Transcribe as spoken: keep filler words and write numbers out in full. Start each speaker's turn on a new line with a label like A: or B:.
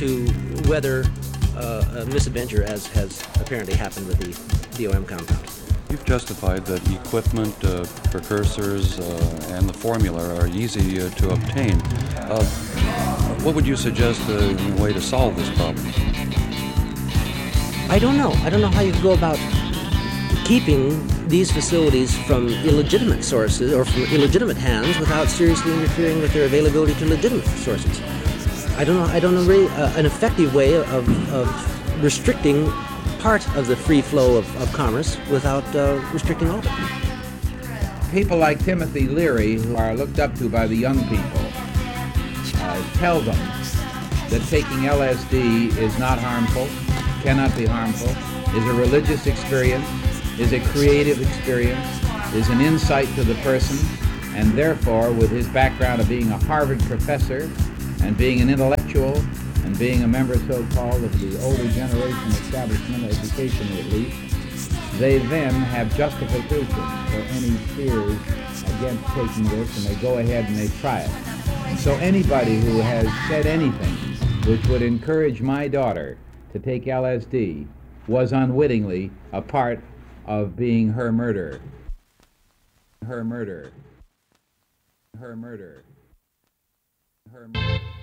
A: to weather uh, a misadventure as has apparently happened with the D O M compound.
B: You've justified that equipment, uh, precursors, uh, and the formula are easy uh, to obtain. Uh, what would you suggest uh, in a way to solve this problem?
A: I don't know. I don't know how you go about keeping these facilities from illegitimate sources or from illegitimate hands without seriously interfering with their availability to legitimate sources. I don't know. I don't know really uh, an effective way of, of restricting part of the free flow of, of commerce without uh, restricting all of it.
C: People like Timothy Leary, who are looked up to by the young people, uh, tell them that taking L S D is not harmful, cannot be harmful, is a religious experience, is a creative experience, is an insight to the person, and therefore, with his background of being a Harvard professor and being an intellectual and being a member so-called of the older generation establishment, educationally at least, they then have justification for any fears against taking this, and they go ahead and they try it. And so anybody who has said anything which would encourage my daughter to take L S D was unwittingly a part of being her murderer. Her murderer. Her murderer. Her murderer.